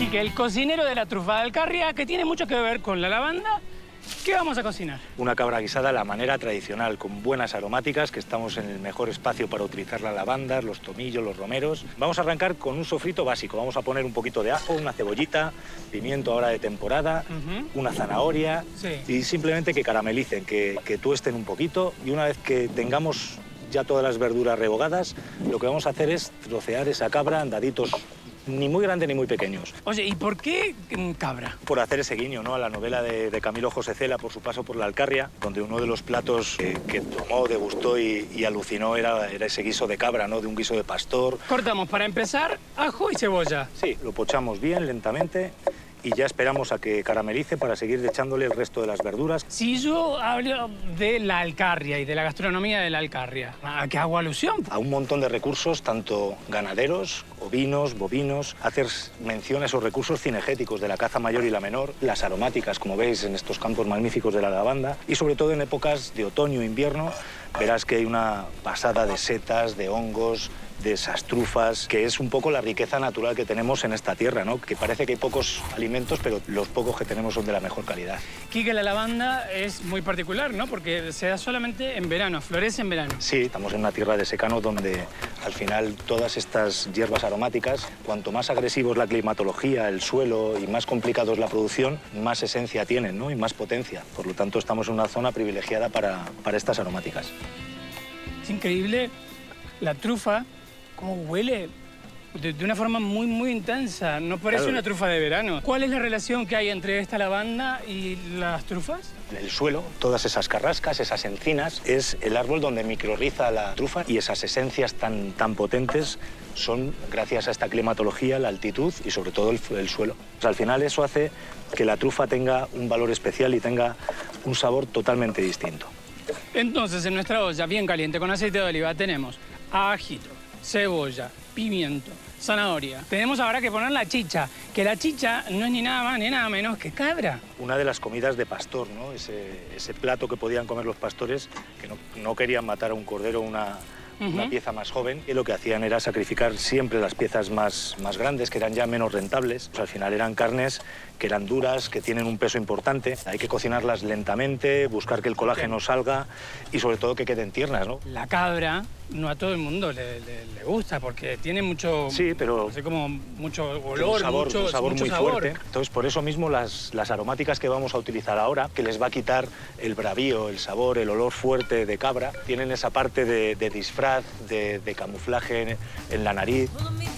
Quique, el cocinero de la trufa de Alcarria, que tiene mucho que ver con la lavanda. ¿Qué vamos a cocinar? Una cabra guisada a la manera tradicional, con buenas aromáticas, que estamos en el mejor espacio para utilizar las lavandas, los tomillos, los romeros. Vamos a arrancar con un sofrito básico. Vamos a poner un poquito de ajo, una cebollita, pimiento ahora de temporada, una zanahoria y simplemente que caramelicen, que tuesten un poquito. Y una vez que tengamos ya todas las verduras rehogadas, lo que vamos a hacer es trocear esa cabra en daditos ni muy grandes ni muy pequeños. Oye, ¿y por qué cabra? Por hacer ese guiño, ¿no?, a la novela de Camilo José Cela por su paso por la Alcarria, donde uno de los platos que tomó, degustó y alucinó era ese guiso de cabra, ¿no?, de un guiso de pastor. Cortamos, para empezar, ajo y cebolla. Sí, lo pochamos bien, lentamente, y ya esperamos a que caramelice para seguir echándole el resto de las verduras. Si yo hablo de la Alcarria y de la gastronomía de la Alcarria, ¿a qué hago alusión? A un montón de recursos, tanto ganaderos, ovinos, bovinos, hacer mención a esos recursos cinegéticos de la caza mayor y la menor, las aromáticas, como veis en estos campos magníficos de la lavanda, y sobre todo en épocas de otoño e invierno, verás que hay una pasada de setas, de hongos, de esas trufas, que es un poco la riqueza natural que tenemos en esta tierra, ¿no? Que parece que hay pocos alimentos, pero los pocos que tenemos son de la mejor calidad. Quique, la lavanda es muy particular, ¿no? Porque se da solamente en verano, florece en verano. Sí, estamos en una tierra de secano donde al final todas estas hierbas aromáticas, cuanto más agresivo es la climatología, el suelo y más complicado es la producción, más esencia tienen, ¿no?, y más potencia. Por lo tanto, estamos en una zona privilegiada para estas aromáticas. Es increíble la trufa, cómo huele de una forma muy, muy intensa. No parece Claro. una trufa de verano. ¿Cuál es la relación que hay entre esta lavanda y las trufas? El suelo, todas esas carrascas, esas encinas, es el árbol donde microrriza la trufa y esas esencias tan potentes son gracias a esta climatología, la altitud y sobre todo el suelo. O sea, al final eso hace que la trufa tenga un valor especial y tenga un sabor totalmente distinto. Entonces, en nuestra olla bien caliente con aceite de oliva tenemos ajito, cebolla, pimiento, zanahoria. Tenemos ahora que poner la chicha, que la chicha no es ni nada más ni nada menos que cabra. Una de las comidas de pastor, ¿no?, ese plato que podían comer los pastores, que no querían matar a un cordero, una pieza más joven, y lo que hacían era sacrificar siempre las piezas más grandes, que eran ya menos rentables. Pues al final eran carnes que eran duras, que tienen un peso importante. Hay que cocinarlas lentamente, buscar que el colágeno salga y sobre todo que queden tiernas, ¿no? La cabra no a todo el mundo le gusta porque tiene mucho... Sí, pero... Así como mucho olor, un sabor mucho muy fuerte. Entonces, por eso mismo las aromáticas que vamos a utilizar ahora, que les va a quitar el bravío, el sabor, el olor fuerte de cabra, tienen esa parte de disfraz, de camuflaje en la nariz.